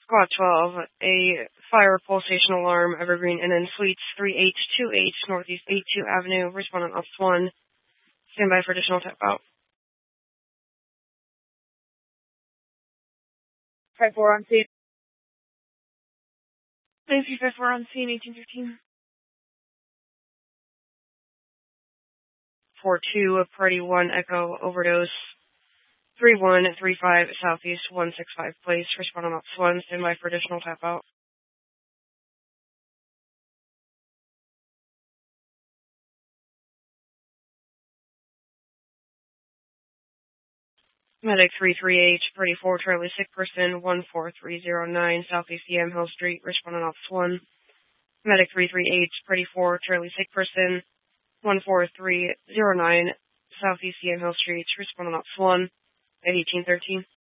Squad 12, a fire pulsation alarm, Evergreen Inn Suites, 3828 Northeast 82 Avenue, respondent Ops 1. Stand by for additional tap out. 5-4 on scene. Nancy 5-4 on scene, 1815. 4-2, Party 1, Echo, overdose. 3135 Southeast 165 Place, respondent Ops 1. Stand by for additional tap out. Medic 338, Party 4, Charlie Sick Person, 14309 Southeast EM Hill Street, respondent Ops 1. Medic 338, Party 4, Charlie Sick Person, 14309 Southeast EM Hill Street, respondent Ops 1 at 1813.